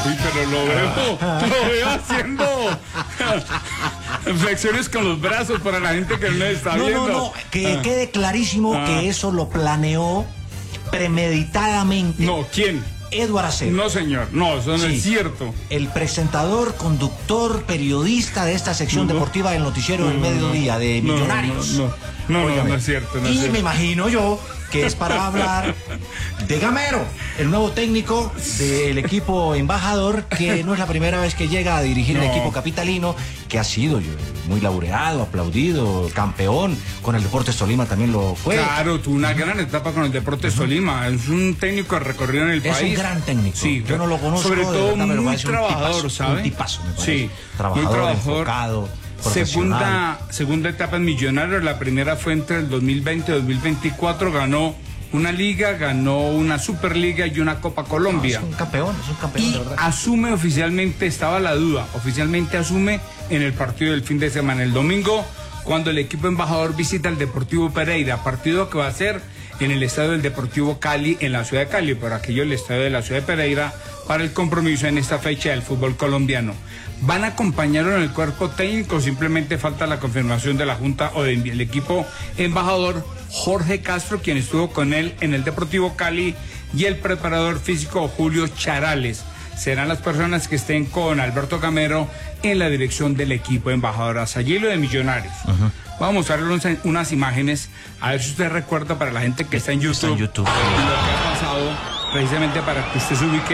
Uy, pero lo veo haciendo flexiones con los brazos para la gente que no está viendo. No, que quede clarísimo que eso lo planeó premeditadamente. No, ¿quién? Eduardo Acero. No, señor, no, eso no es cierto. El presentador, conductor, periodista de esta sección deportiva del noticiero del mediodía de Millonarios. No es cierto. No es cierto. Me imagino yo que es para hablar de Gamero, el nuevo técnico del equipo embajador, que no es la primera vez que llega a dirigir el equipo capitalino, que ha sido muy laureado, aplaudido, campeón, con el Deportes Tolima también lo fue. Claro, tuvo una gran etapa con el Deportes Tolima, es un técnico recorrido en el país. Es un gran técnico, sí, yo no lo conozco, sobre todo verdad, muy trabajador, ¿sabe? Un tipazo, me parece. Sí, trabajador, muy trabajador, enfocado, profesional. Segunda etapa en Millonarios, la primera fue entre el 2020 y 2024, ganó una liga, ganó una Superliga y una Copa Colombia. Es un campeón, y de verdad. Asume oficialmente, estaba la duda, oficialmente asume en el partido del fin de semana, el domingo, cuando el equipo embajador visita el Deportivo Pereira, partido que va a ser en el estadio del Deportivo Cali, en la ciudad de Cali, por aquello el estadio de la ciudad de Pereira, para el compromiso en esta fecha del fútbol colombiano. ¿Van a acompañarlo en el cuerpo técnico? Simplemente falta la confirmación de la Junta o del equipo embajador Jorge Castro, quien estuvo con él en el Deportivo Cali, y el preparador físico Julio Charales. Serán las personas que estén con Alberto Gamero en la dirección del equipo embajador Azayilo de Millonarios. Vamos a ver unas imágenes, a ver si usted recuerda, para la gente que está en YouTube, lo que ha pasado, precisamente para que usted se ubique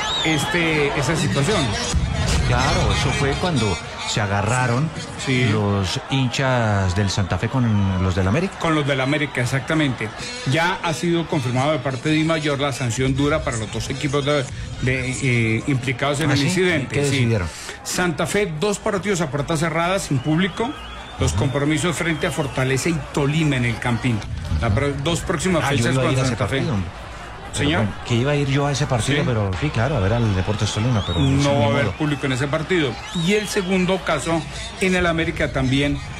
esa situación. Claro, eso fue cuando se agarraron los hinchas del Santa Fe con los del América. Con los del América, exactamente. Ya ha sido confirmado de parte de Dimayor la sanción dura para los dos equipos implicados en el incidente. ¿Qué decidieron? Santa Fe, 2 partidos a puertas cerradas, sin público. Los compromisos frente a Fortaleza y Tolima en el Campín. Las 2 próximas fechas con Santa Fe. Señor. Que iba a ir yo a ese partido, pero sí, claro, a ver al Deportes Tolima, pero no va a haber público en ese partido. Y el segundo caso, en el América también